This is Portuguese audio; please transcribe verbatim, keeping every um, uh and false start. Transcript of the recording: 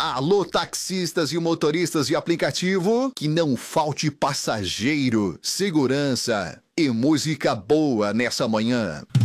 Alô, taxistas e motoristas de aplicativo, que não falte passageiro, segurança e música boa nessa manhã.